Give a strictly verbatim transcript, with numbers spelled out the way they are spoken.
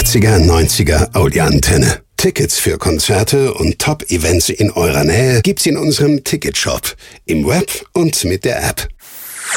achtziger, neunziger Audioantenne. Tickets für Konzerte und Top-Events in eurer Nähe gibt's in unserem Ticketshop, im Web und mit der App.